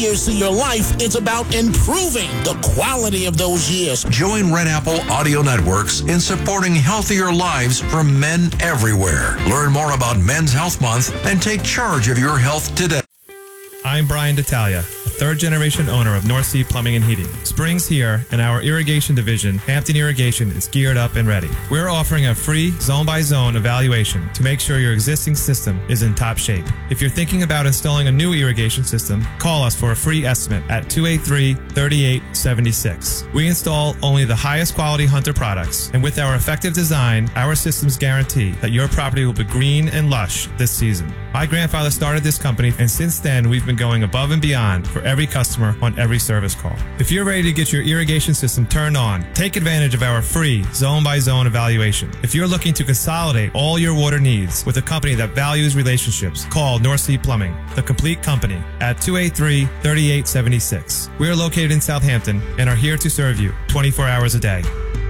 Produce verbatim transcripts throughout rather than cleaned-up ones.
years to your life. It's about improving the quality of those years. Join Red Apple Audio Networks in supporting healthier lives for men everywhere. Learn more about Men's Health Month and take charge of your health today. I'm Brian D'Italia, a third-generation owner of North Sea Plumbing and Heating. Spring's here, and our irrigation division, Hampton Irrigation, is geared up and ready. We're offering a free zone-by-zone evaluation to make sure your existing system is in top shape. If you're thinking about installing a new irrigation system, call us for a free estimate at two eight three, three eight seven six. We install only the highest quality Hunter products, and with our effective design, our systems guarantee that your property will be green and lush this season. My grandfather started this company, and since then, we've been going above and beyond for every customer on every service call. If you're ready to get your irrigation system turned on, take advantage of our free zone-by-zone evaluation. If you're looking to consolidate all your water needs with a company that values relationships, call North Sea Plumbing, the complete company, at two eight three, three eight seven six. We are located in Southampton and are here to serve you twenty-four hours a day.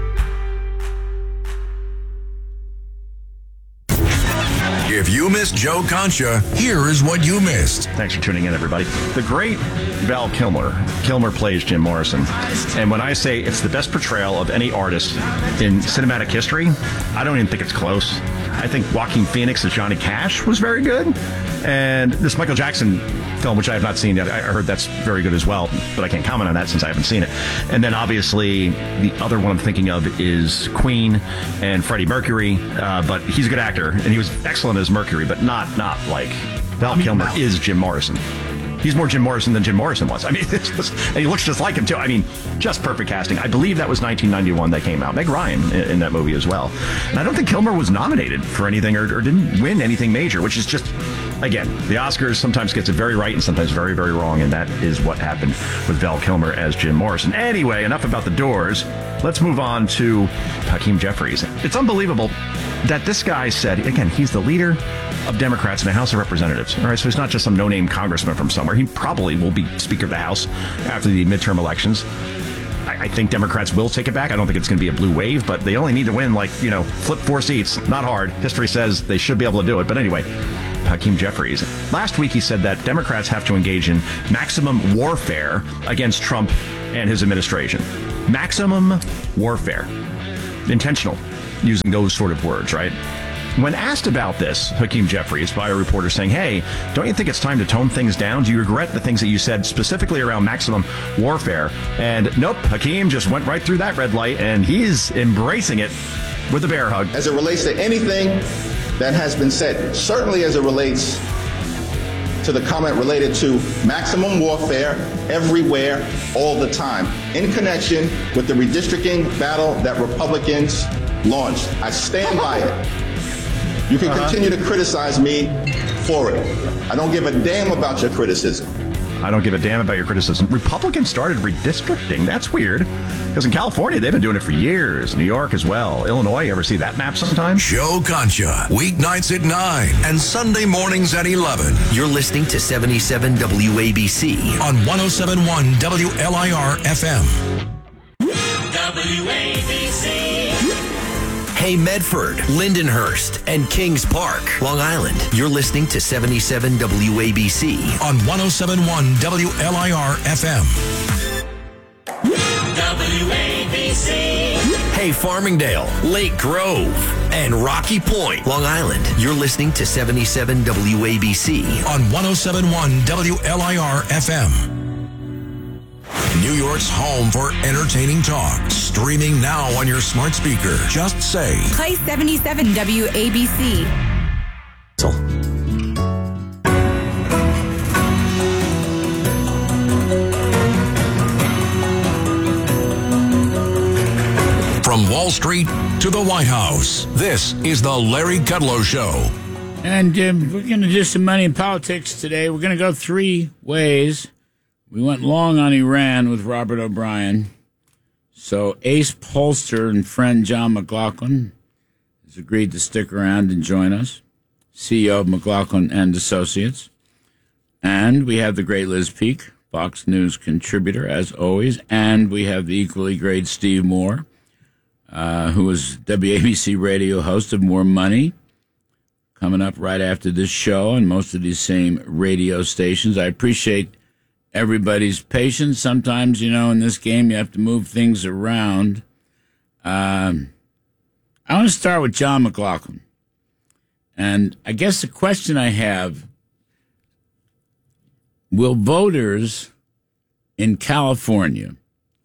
If you missed Joe Concha, here is what you missed. Thanks for tuning in, everybody. The great Val Kilmer. Kilmer plays Jim Morrison. And when I say it's the best portrayal of any artist in cinematic history, I don't even think it's close. I think Joaquin Phoenix as Johnny Cash was very good. And this Michael Jackson film, which I have not seen yet, I heard that's very good as well, but I can't comment on that since I haven't seen it. And then obviously the other one I'm thinking of is Queen and Freddie Mercury, uh, but he's a good actor, and he was excellent as Mercury, but not not like Val Kilmer is Jim Morrison. He's more Jim Morrison than Jim Morrison was. I mean, it's just, and he looks just like him, too. I mean, just perfect casting. I believe that was nineteen ninety-one that came out. Meg Ryan in, in that movie as well. And I don't think Kilmer was nominated for anything or, or didn't win anything major, which is just, again, the Oscars sometimes gets it very right and sometimes very, very wrong, and that is what happened with Val Kilmer as Jim Morrison. Anyway, enough about the Doors. Let's move on to Hakeem Jeffries. It's unbelievable that this guy said, again, he's the leader of Democrats in the House of Representatives. All right, so he's not just some no-name congressman from somewhere. He probably will be Speaker of the House after the midterm elections. I, I think Democrats will take it back. I don't think it's going to be a blue wave, but they only need to win, like, you know, flip four seats. Not hard. History says they should be able to do it. But anyway, Hakeem Jeffries. Last week he said that Democrats have to engage in maximum warfare against Trump and his administration. Maximum warfare. Intentional, using those sort of words, right? When asked about this, Hakeem Jeffries, by a reporter saying, hey, don't you think it's time to tone things down? Do you regret the things that you said specifically around maximum warfare? And nope, Hakeem just went right through that red light, and he's embracing it with a bear hug. As it relates to anything that has been said, certainly as it relates to the comment related to maximum warfare everywhere, all the time, in connection with the redistricting battle that Republicans launched. I stand by it. You can uh-huh. continue to criticize me for it. I don't give a damn about your criticism. I don't give a damn about your criticism. Republicans started redistricting. That's weird. Because in California, they've been doing it for years. New York as well. Illinois, you ever see that map sometime? Joe Concha, weeknights at nine and Sunday mornings at eleven. You're listening to seventy-seven W A B C on one oh seven point one W L I R F M. W A B C. Hey Medford, Lindenhurst, and Kings Park, Long Island. You're listening to seventy-seven W A B C on one oh seven point one W L I R F M. W A B C. Hey Farmingdale, Lake Grove, and Rocky Point, Long Island. You're listening to seventy-seven W A B C on one oh seven point one W L I R F M. New York's home for entertaining talk. Streaming now on your smart speaker. Just say, play seventy-seven W A B C. From Wall Street to the White House, this is the Larry Kudlow Show. And um, we're going to do some money in politics today. We're going to go three ways. We went long on Iran with Robert O'Brien. So ace pollster and friend John McLaughlin has agreed to stick around and join us, C E O of McLaughlin and Associates. And we have the great Liz Peek, Fox News contributor, as always. And we have the equally great Steve Moore, uh, who is W A B C radio host of More Money, coming up right after this show on most of these same radio stations. I appreciate everybody's patience. Sometimes, you know, in this game, you have to move things around. Um, I want to start with John McLaughlin. And I guess the question I have, will voters in California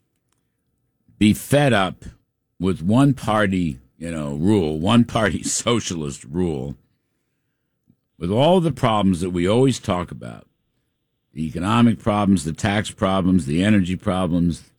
be fed up with one party, you know, rule, one party socialist rule, with all the problems that we always talk about, the economic problems, the tax problems, the energy problems,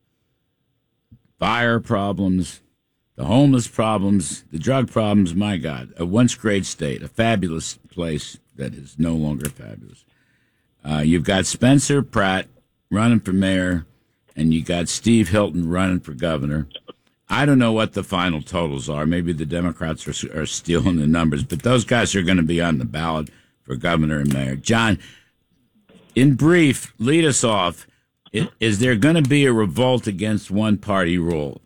fire problems, the homeless problems, the drug problems? My God, a once great state, a fabulous place that is no longer fabulous. Uh, you've got Spencer Pratt running for mayor, and you got Steve Hilton running for governor. I don't know what the final totals are. Maybe the Democrats are, are stealing the numbers, but those guys are going to be on the ballot for governor and mayor. John, in brief, lead us off. Is, is there going to be a revolt against one-party rule?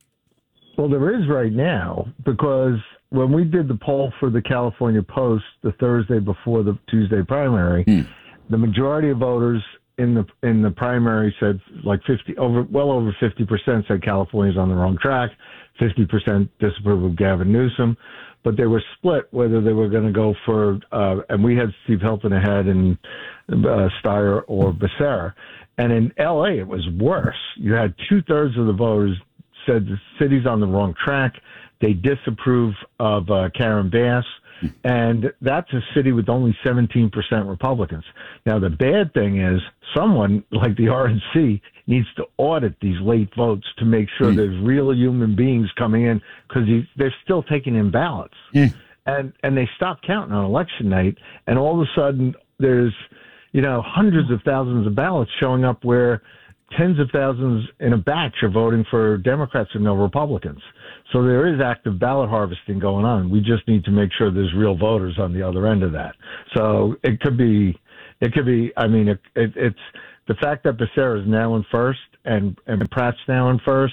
Well, there is right now, because when we did the poll for the California Post the Thursday before the Tuesday primary, hmm. the majority of voters in the in the primary said like fifty over well over fifty percent said California's on the wrong track, fifty percent disapprove of Gavin Newsom, but they were split whether they were going to go for uh, and we had Steve Hilton ahead and uh, Steyer or Becerra, and in L A it was worse. You had two thirds of the voters said the city's on the wrong track. They disapprove of uh, Karen Bass. And that's a city with only seventeen percent Republicans. Now, the bad thing is someone like the R N C needs to audit these late votes to make sure mm. there's real human beings coming in, because they're still taking in ballots. Mm. And and they stop counting on election night, and all of a sudden there's, you know, hundreds of thousands of ballots showing up where tens of thousands in a batch are voting for Democrats and no Republicans. So there is active ballot harvesting going on. We just need to make sure there's real voters on the other end of that. So it could be, it could be, I mean, it, it, it's the fact that Becerra is now in first and, and Pratt's now in first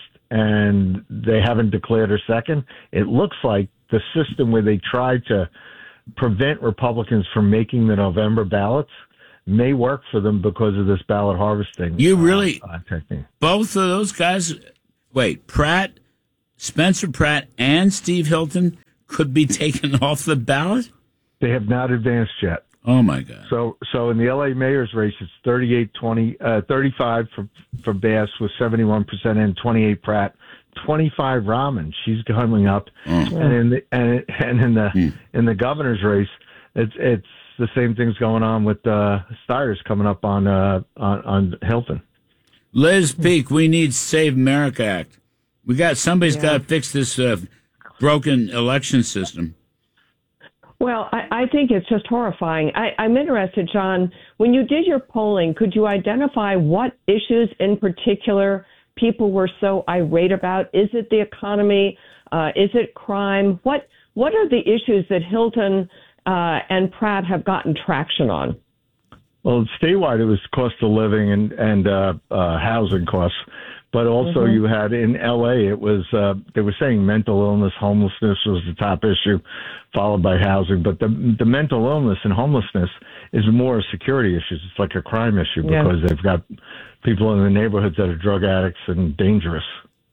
and they haven't declared her second. It looks like the system where they tried to prevent Republicans from making the November ballots may work for them because of this ballot harvesting. You really, uh, technique. Both of those guys, wait, Pratt, Spencer Pratt and Steve Hilton could be taken off the ballot? They have not advanced yet. Oh, my God. So so in the L A mayor's race, it's thirty-eight twenty, uh, thirty-five for, for Bass with seventy-one percent and twenty-eight Pratt, twenty-five Rahman. She's coming up. Oh. And in the and, and in the mm. in the governor's race, it's it's the same thing's going on with uh, Steyer's coming up on uh, on, on Hilton. Liz Peek, we need Save America Act. We got somebody's yeah. got to fix this uh, broken election system. Well, I, I think it's just horrifying. I, I'm interested, John, when you did your polling, could you identify what issues in particular people were so irate about? Is it the economy? Uh, is it crime? What What are the issues that Hilton uh, and Pratt have gotten traction on? Well, statewide, it was cost of living and, and uh, uh, housing costs. But also mm-hmm. you had in L A, it was, uh, they were saying mental illness, homelessness was the top issue, followed by housing. But the the mental illness and homelessness is more security issues. It's like a crime issue because yeah. they've got people in the neighborhoods that are drug addicts and dangerous.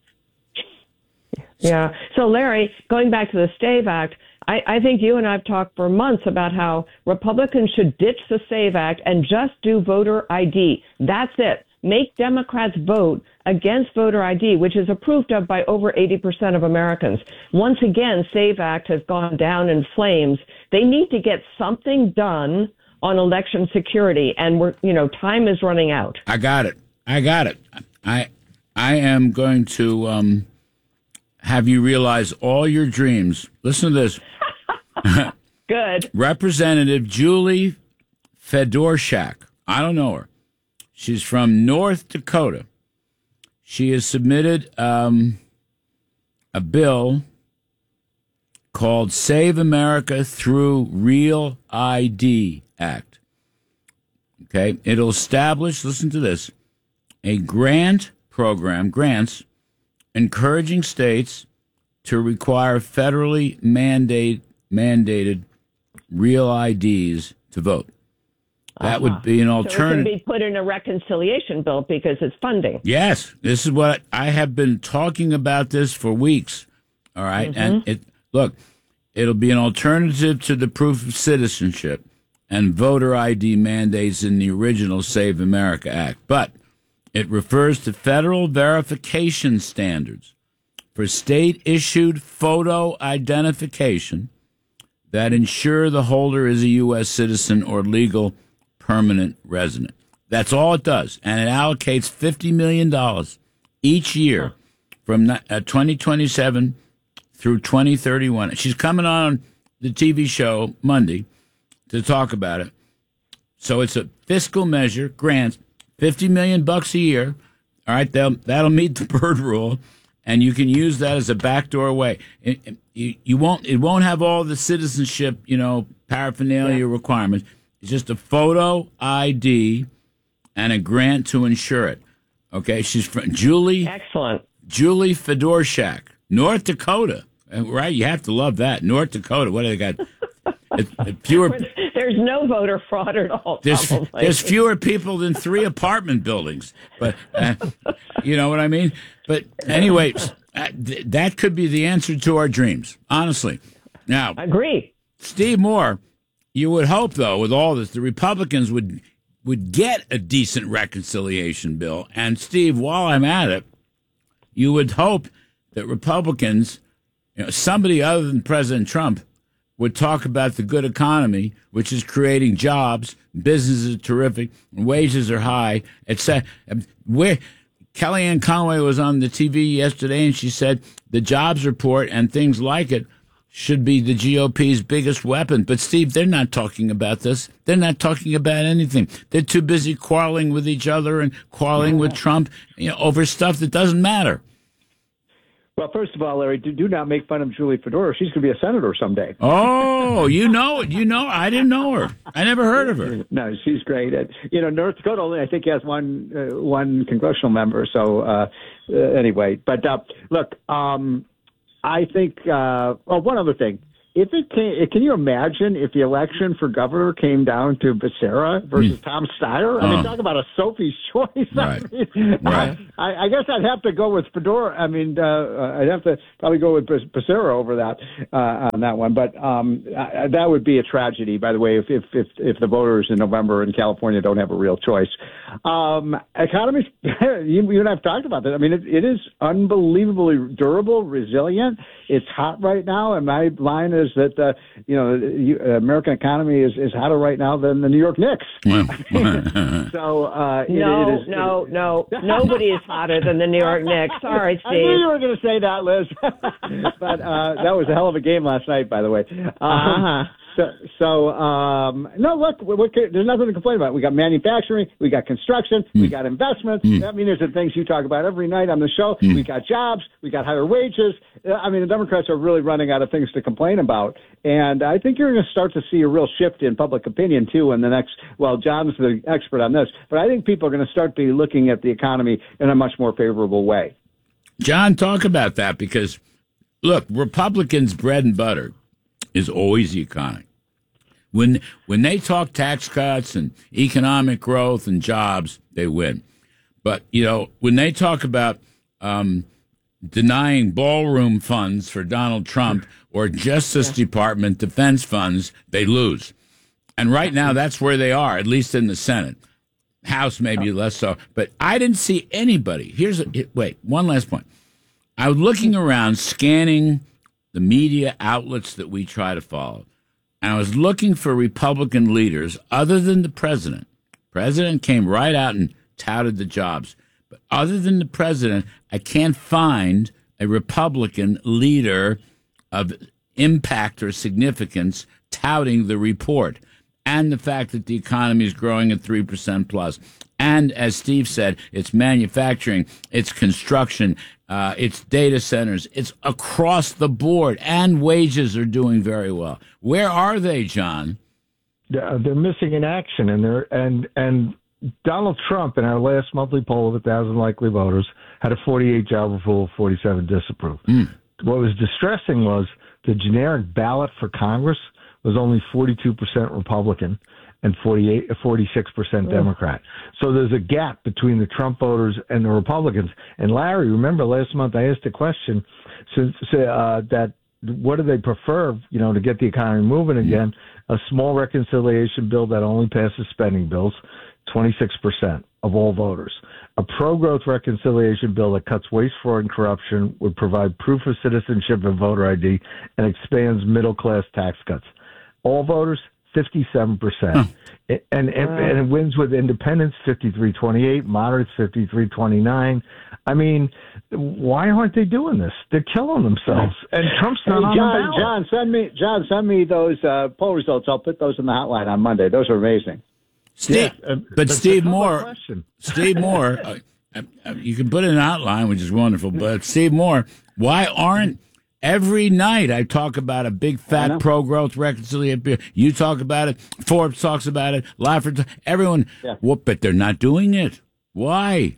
Yeah. So, Larry, going back to the SAVE Act, I, I think you and I have talked for months about how Republicans should ditch the SAVE Act and just do voter I D. That's it. Make Democrats vote against voter I D, which is approved of by over eighty percent of Americans. Once again, SAVE Act has gone down in flames. They need to get something done on election security, and we're, you know, time is running out. I got it. I got it. I I am going to um, have you realize all your dreams. Listen to this. Good. Representative Julie Fedorchak. I don't know her. She's from North Dakota. She has submitted um, a bill called Save America Through Real I D Act. Okay, it'll establish, listen to this, a grant program, grants, encouraging states to require federally mandate, mandated real I Ds to vote. That Uh-huh. would be an So it alternative. can be put in a reconciliation bill because it's funding. Yes, this is what I have been talking about this for weeks. All right, Mm-hmm. and it look, it'll be an alternative to the proof of citizenship and voter I D mandates in the original Save America Act, but it refers to federal verification standards for state-issued photo identification that ensure the holder is a U S citizen or legal permanent resident. That's all it does, and it allocates fifty million dollars each year from uh, twenty twenty-seven through twenty thirty-one. She's coming on the T V show Monday to talk about it. So it's a fiscal measure, grants, fifty million bucks a year. All right, that'll, that'll meet the Byrd rule, and you can use that as a backdoor way. It, it, you, you won't. It won't have all the citizenship, you know, paraphernalia yeah. requirements. It's just a photo I D and a grant to insure it. Okay, she's from Julie. Excellent. Julie Fedorchak, North Dakota. Right, you have to love that. North Dakota. What do they got? It, it, fewer. There's no voter fraud at all. There's, there's fewer people than three apartment buildings, but uh, you know what I mean. But anyway, uh, th- that could be the answer to our dreams. Honestly, now I agree. Steve Moore, you would hope though, with all this, the Republicans would would get a decent reconciliation bill. And Steve, while I'm at it, you would hope that Republicans, you know, somebody other than President Trump, would talk about the good economy, which is creating jobs, business is terrific, wages are high, et cetera. Where Kellyanne Conway was on the T V yesterday, and she said the jobs report and things like it should be the G O P's biggest weapon. But, Steve, they're not talking about this. They're not talking about anything. They're too busy quarreling with each other and quarreling with Trump, you know, over stuff that doesn't matter. Well, first of all, Larry, do, do not make fun of Julie Fedora. She's going to be a senator someday. Oh, you know it. You know, I didn't know her. I never heard of her. No, she's great. And, you know, North Dakota only, I think, has one uh, one congressional member. So, uh, uh, anyway. But, uh, look, um, I think, uh, oh, one other thing. If it came, can you imagine if the election for governor came down to Becerra versus mm. Tom Steyer? I mean, uh, talk about a Sophie's choice. Right. I, mean, right. I, I guess I'd have to go with Fedora. I mean, uh, I'd have to probably go with Becerra over that uh, on that one. But um, I, that would be a tragedy, by the way, if, if if if the voters in November in California don't have a real choice. Um, economies, you, you and I have talked about that. I mean, it, it is unbelievably durable, resilient. It's hot right now, and my line is that uh, you know the American economy is, is hotter right now than the New York Knicks. so uh, it, no, it is, no, it, no, nobody is hotter than the New York Knicks. Sorry, Steve. I knew you were going to say that, Liz. But uh, that was a hell of a game last night, by the way. Um, uh-huh. So, so um, no, look, we're, we're, there's nothing to complain about. We got manufacturing, we got construction, mm. we got investments. Mm. I mean, there's the things you talk about every night on the show. Mm. We got jobs, we got higher wages. I mean, the Democrats are really running out of things to complain about. And I think you're going to start to see a real shift in public opinion, too, in the next, well, John's the expert on this, but I think people are going to start to be looking at the economy in a much more favorable way. John, talk about that because, look, Republicans' bread and butter is always the economy. When when they talk tax cuts and economic growth and jobs, they win. But, you know, when they talk about um, denying ballroom funds for Donald Trump or Justice yeah. Department defense funds, they lose. And right now, that's where they are, at least in the Senate. House, maybe less so. But I didn't see anybody. Here's a, wait, one last point. I was looking around, scanning the media outlets that we try to follow. And I was looking for Republican leaders other than the president. President came right out and touted the jobs. But other than the president, I can't find a Republican leader of impact or significance touting the report and the fact that the economy is growing at three percent plus. And as Steve said, it's manufacturing, it's construction, uh, it's data centers, it's across the board, and wages are doing very well. Where are they, John? They're missing in action, and they're and and Donald Trump in our last monthly poll of a thousand likely voters had a forty-eight job approval, forty-seven disapprove. Mm. What was distressing was the generic ballot for Congress was only forty-two percent Republican, and forty-eight, forty-six percent Democrat. So there's a gap between the Trump voters and the Republicans. And Larry, remember last month I asked a question since uh, that what do they prefer, you know, to get the economy moving again? A small reconciliation bill that only passes spending bills, twenty-six percent of all voters. A pro-growth reconciliation bill that cuts waste, fraud, and corruption would provide proof of citizenship and voter I D and expands middle-class tax cuts. All voters, fifty-seven percent. Huh. And, and, and it wins with independents, fifty-three twenty-eight, moderates, fifty-three twenty-nine. I mean, why aren't they doing this? They're killing themselves. And Trump's not hey, on John, the ballot. John, send me, John, send me those uh, poll results. I'll put those in the hotline on Monday. Those are amazing. Steve, yeah, uh, but Steve a Moore, question. Steve Moore, uh, uh, you can put it in an outline, which is wonderful. But Steve Moore, why aren't every night I talk about a big fat pro-growth reconciliation? You talk about it. Forbes talks about it. Laffer, everyone. Yeah. Whoop, but they're not doing it. Why?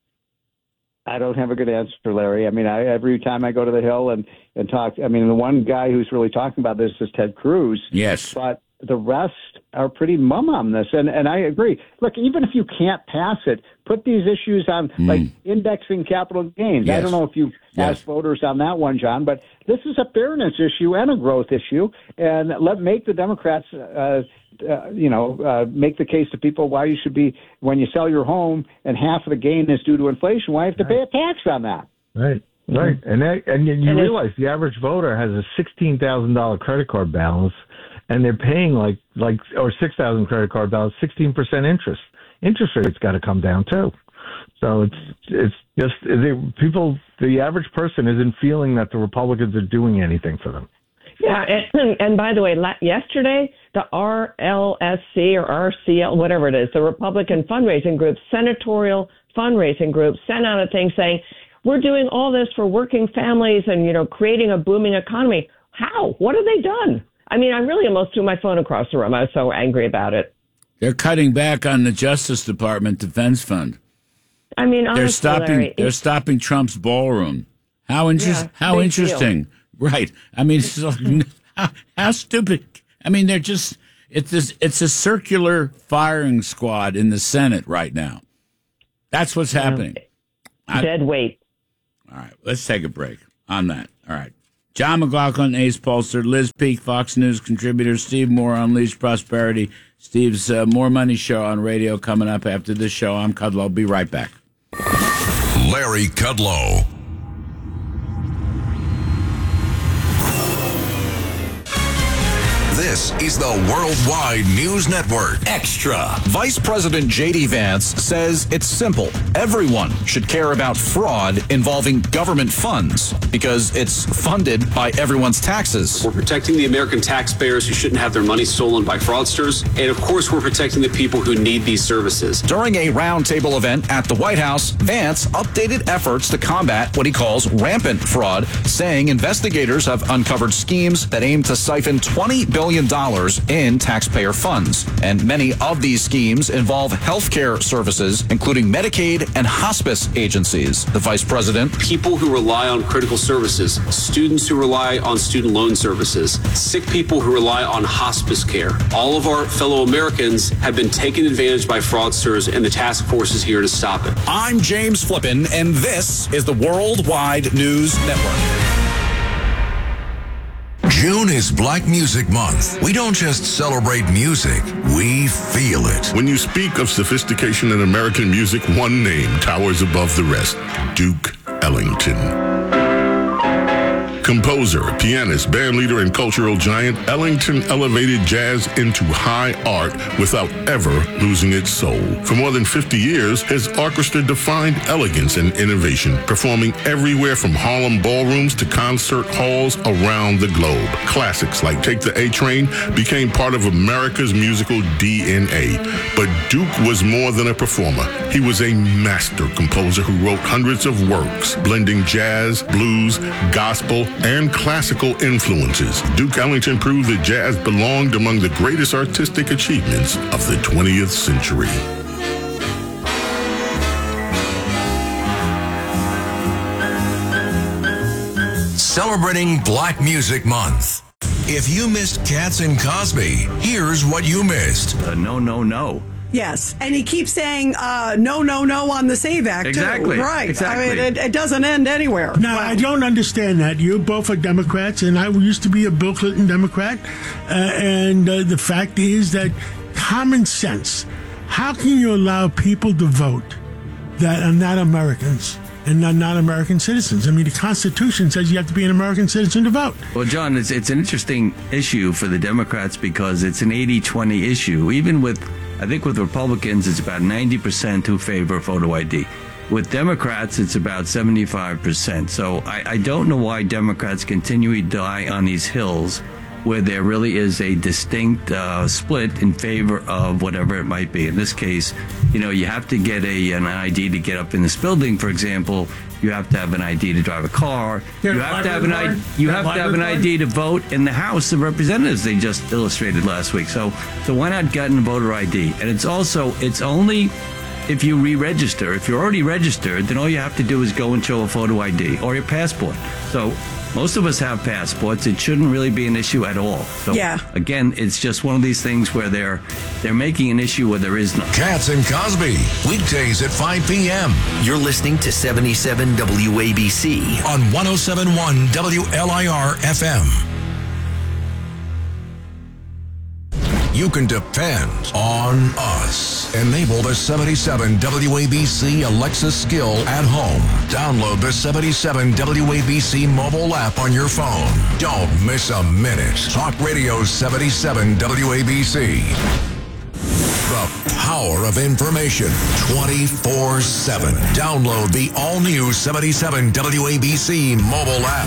I don't have a good answer, Larry. I mean, I, every time I go to the Hill and, and talk, I mean, the one guy who's really talking about this is Ted Cruz. Yes. But the rest are pretty mum on this. And, and I agree. Look, even if you can't pass it, put these issues on, mm. like indexing capital gains. Yes. I don't know if you've yes. asked voters on that one, John, but this is a fairness issue and a growth issue. And let make the Democrats, uh, uh, you know, uh, make the case to people why you should be, when you sell your home and half of the gain is due to inflation, why you have to pay a tax on that? Right. Right. And that, and you, you realize the average voter has a sixteen thousand dollars credit card balance, and they're paying like, like or six thousand credit card balance, sixteen percent interest. Interest rates got to come down too. So it's it's just they, people. The average person isn't feeling that the Republicans are doing anything for them. Yeah, and, and by the way, la- yesterday the R L S C or R C L, whatever it is, the Republican fundraising group, senatorial fundraising group, sent out a thing saying we're doing all this for working families and you know creating a booming economy. How? What have they done? I mean, I really almost threw my phone across the room. I was so angry about it. They're cutting back on the Justice Department Defense Fund. I mean, honestly, they're stopping. Larry, they're stopping Trump's ballroom. How interesting! Yeah, how interesting! Deal. Right? I mean, it's like, how, how stupid! I mean, they're just. It's this. It's a circular firing squad in the Senate right now. That's what's happening. Yeah. Dead weight. All right, let's take a break on that. All right. John McLaughlin, Ace Pollster, Liz Peek, Fox News contributor, Steve Moore, Unleashed Prosperity, Steve's uh, More Money Show on radio coming up after this show. I'm Kudlow. Be right back. Larry Kudlow. This is the Worldwide News Network. Extra. Vice President J D. Vance says it's simple. Everyone should care about fraud involving government funds because it's funded by everyone's taxes. We're protecting the American taxpayers who shouldn't have their money stolen by fraudsters. And of course, we're protecting the people who need these services. During a roundtable event at the White House, Vance updated efforts to combat what he calls rampant fraud, saying investigators have uncovered schemes that aim to siphon twenty billion dollars in taxpayer funds. And many of these schemes involve healthcare services, including Medicaid and hospice agencies. The vice president. People who rely on critical services, students who rely on student loan services, sick people who rely on hospice care. All of our fellow Americans have been taken advantage by fraudsters, and the task force is here to stop it. I'm James Flippin, and this is the Worldwide News Network. June is Black Music Month. We don't just celebrate music, we feel it. When you speak of sophistication in American music, one name towers above the rest: Duke Ellington. Composer, pianist, bandleader, and cultural giant, Ellington elevated jazz into high art without ever losing its soul. For more than fifty years, his orchestra defined elegance and innovation, performing everywhere from Harlem ballrooms to concert halls around the globe. Classics like Take the A Train became part of America's musical D N A. But Duke was more than a performer. He was a master composer who wrote hundreds of works, blending jazz, blues, gospel, and classical influences. Duke Ellington proved that jazz belonged among the greatest artistic achievements of the twentieth century. Celebrating Black Music Month. If you missed Katz and Cosby, here's what you missed. Uh, no, no, no. Yes, and he keeps saying uh, no, no, no on the SAVE Act, exactly. too. Right. Exactly. I mean, it, it doesn't end anywhere. Now, wow. I don't understand that. You both are Democrats, and I used to be a Bill Clinton Democrat. Uh, and uh, the fact is that common sense, how can you allow people to vote that are not Americans and not, not American citizens? I mean, the Constitution says you have to be an American citizen to vote. Well, John, it's, it's an interesting issue for the Democrats because it's an eighty twenty issue. Even with, I think with Republicans, it's about ninety percent who favor photo I D. With Democrats, it's about seventy-five percent. So I, I don't know why Democrats continually die on these hills where there really is a distinct uh, split in favor of whatever it might be. In this case, you know, you have to get a an I D to get up in this building, for example. You have to have an I D to drive a car. You have to have an I D. You have to have an I D to vote in the House of Representatives. They just illustrated last week. So, so why not get a voter I D? And it's also it's only if you re-register. If you're already registered, then all you have to do is go and show a photo I D or your passport. So most of us have passports. It shouldn't really be an issue at all. So yeah. Again, it's just one of these things where they're they're making an issue where there is none. Katz and Cosby, weekdays at five p.m. You're listening to seventy-seven W A B C on one oh seven point one W L I R F M. You can depend on us. Enable the seventy-seven W A B C Alexa skill at home. Download the seventy-seven W A B C mobile app on your phone. Don't miss a minute. Talk Radio seventy-seven W A B C. The power of information twenty-four seven. Download the all-new seventy-seven W A B C mobile app.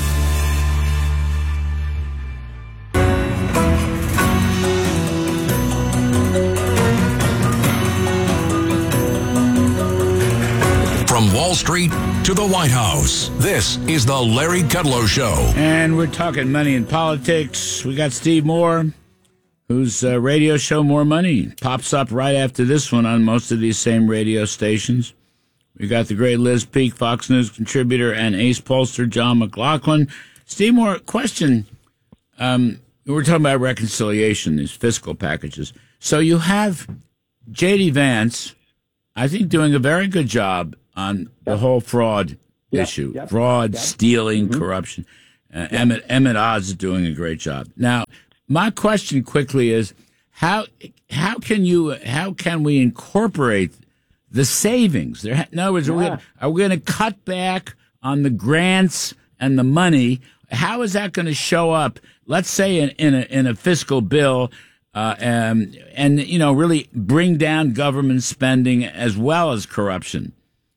From Wall Street to the White House, this is the Larry Kudlow Show. And we're talking money and politics. We got Steve Moore, whose uh, radio show More Money pops up right after this one on most of these same radio stations. We got the great Liz Peek, Fox News contributor, and ace pollster John McLaughlin. Steve Moore, question. Um, we're talking about reconciliation, these fiscal packages. So you have J D. Vance, I think, doing a very good job on yep. the whole fraud yep. issue. Yep. Fraud, yep. stealing, mm-hmm. corruption. Uh, yep. Emmett, Emmett Oz is doing a great job. Now, my question quickly is, how how can you how can we incorporate the savings? There, in other words, yeah. are we going to cut back on the grants and the money? How is that going to show up? Let's say in, in a in a fiscal bill, uh, um, and you know, really bring down government spending as well as corruption.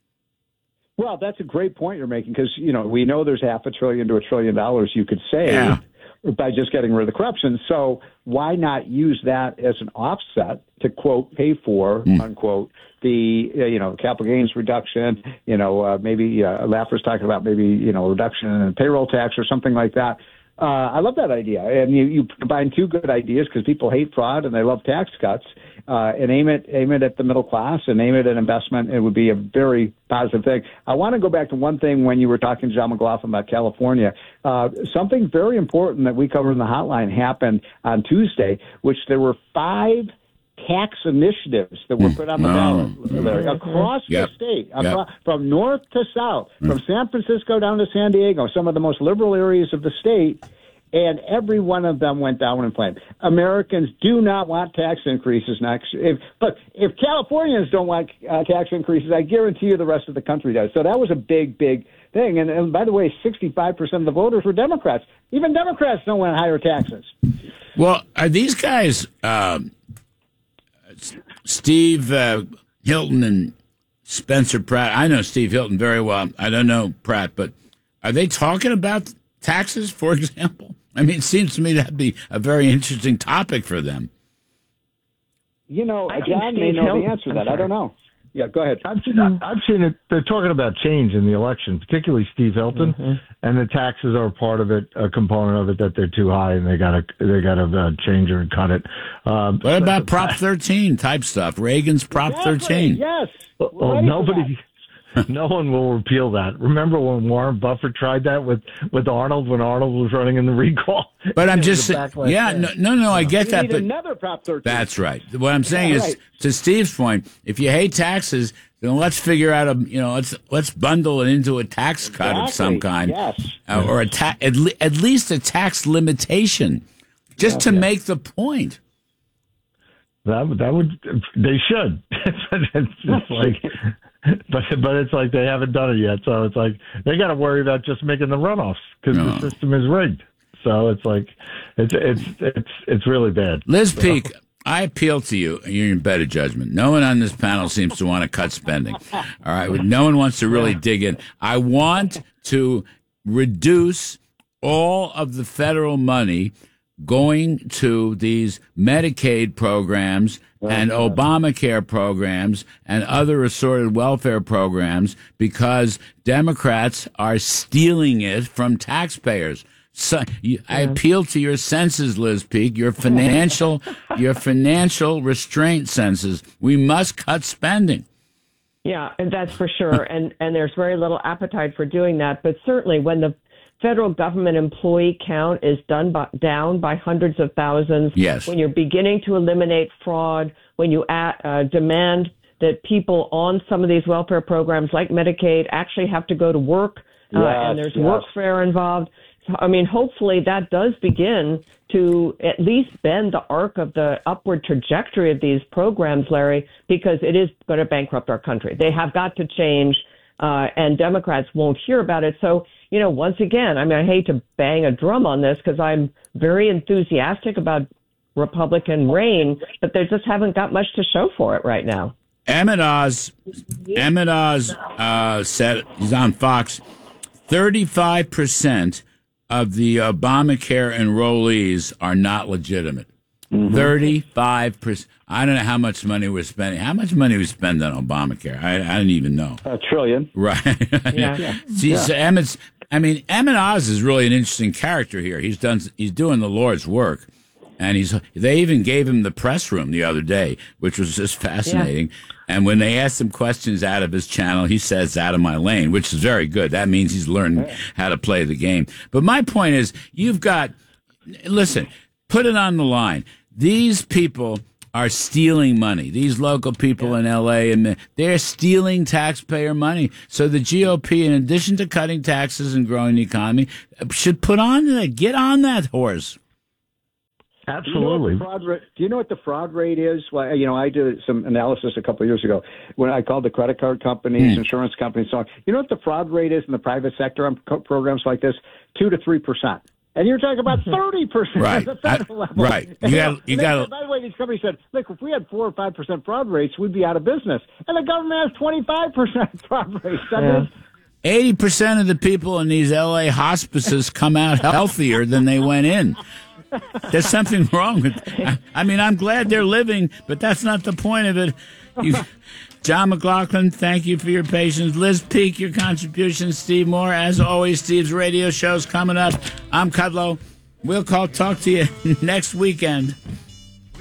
Well, that's a great point you're making because, you know, we know there's half a trillion to a trillion dollars you could save yeah. by just getting rid of the corruption. So why not use that as an offset to, quote, pay for, mm. unquote, the, uh, you know, capital gains reduction, you know, uh, maybe uh, Laffer's talking about maybe, you know, reduction in payroll tax or something like that. Uh, I love that idea. And you, you combine two good ideas because people hate fraud and they love tax cuts. Uh, and aim it, aim it at the middle class and aim it at investment. It would be a very positive thing. I want to go back to one thing when you were talking to John McLaughlin about California. Uh, something very important that we covered in the hotline happened on Tuesday, which there were five tax initiatives that were put on the ballot Larry, across yep. the state, across, yep. from north to south, mm. from San Francisco down to San Diego, some of the most liberal areas of the state. And every one of them went down in flames. Americans do not want tax increases next. If, but if Californians don't want uh, tax increases, I guarantee you the rest of the country does. So that was a big, big thing. And, and by the way, sixty-five percent of the voters were Democrats. Even Democrats don't want higher taxes. Well, are these guys, uh, Steve uh, Hilton and Spencer Pratt? I know Steve Hilton very well. I don't know Pratt, but are they talking about taxes, for example? I mean, it seems to me that'd be a very interesting topic for them. You know, John may know the answer to that. I don't know. Yeah, go ahead. I've seen, I've seen it. They're talking about change in the election, particularly Steve Hilton, mm-hmm. and the taxes are part of it, a component of it that they're too high, and they got to they got to uh, change or cut it. Um, what about Prop thirteen type stuff? Reagan's Prop exactly. thirteen. Yes. Well, nobody. No one will repeal that. Remember when Warren Buffett tried that with, with Arnold, when Arnold was running in the recall? But I'm just saying, yeah, no, no, no, I get We that. need But another Prop thirteen. that's right. What I'm saying Yeah, is, right. to Steve's point, if you hate taxes, then let's figure out a, you know, let's let's bundle it into a tax cut of some Exactly. kind, Yes. uh, or a ta- at, le- at least a tax limitation, just to make the point. That would, that would, they should. It's just like, but but it's like they haven't done it yet. So it's like they got to worry about just making the runoffs because No. the system is rigged. So it's like it's it's it's it's really bad. Liz So- Peek, I appeal to you. You're in better judgment. No one on this panel seems to want to cut spending. All right. No one wants to really dig in. I want to reduce all of the federal money going to these Medicaid programs and Obamacare programs and other assorted welfare programs because Democrats are stealing it from taxpayers. So you, I appeal to your senses, Liz Peek, your financial, your financial restraint senses. We must cut spending. Yeah, and that's for sure. and and there's very little appetite for doing that. But certainly, when the federal government employee count is done by, down by hundreds of thousands, yes. when you're beginning to eliminate fraud, when you add, uh, demand that people on some of these welfare programs like Medicaid actually have to go to work, uh, Yes, and there's yes. workfare involved. I mean, hopefully that does begin to at least bend the arc of the upward trajectory of these programs, Larry, because it is going to bankrupt our country. They have got to change, uh, and Democrats won't hear about it. So, you know, once again, I mean, I hate to bang a drum on this because I'm very enthusiastic about Republican reign, but they just haven't got much to show for it right now. Emmett Oz, Emmett Oz uh, said, he's on Fox, thirty-five percent of the Obamacare enrollees are not legitimate. Mm-hmm. thirty-five percent. I don't know how much money we're spending. How much money we spend on Obamacare? I, I don't even know. A trillion. Right. Yeah. Yeah. See, Yeah. so Emmett's, I mean, Emmett Oz is really an interesting character here. He's done, he's doing the Lord's work. And he's, they even gave him the press room the other day, which was just fascinating. Yeah. And when they asked him questions out of his channel, he says, out of my lane, which is very good. That means he's learned how to play the game. But my point is, you've got, listen, put it on the line. These people are stealing money. These local people in L A, and they're stealing taxpayer money. So the G O P, in addition to cutting taxes and growing the economy, should put on that, get on that horse. Absolutely. Do you know what the fraud rate, do you know what the fraud rate is? Well, you know, I did some analysis a couple of years ago when I called the credit card companies, mm. insurance companies, so on. You know what the fraud rate is in the private sector on programs like this? Two to three percent. And you're talking about thirty percent right. at the federal I, level. Right. You got. You got. By the way, these companies said, "Look, if we had four or five percent fraud rates, we'd be out of business." And the government has twenty-five percent fraud rates. That yeah. means eighty percent of the people in these L A hospices come out healthier than they went in. There's something wrong with I, I mean, I'm glad they're living, but that's not the point of it. You, John McLaughlin, thank you for your patience. Liz Peek, your contribution. Steve Moore, as always, Steve's radio show's coming up. I'm Kudlow. We'll call talk to you next weekend.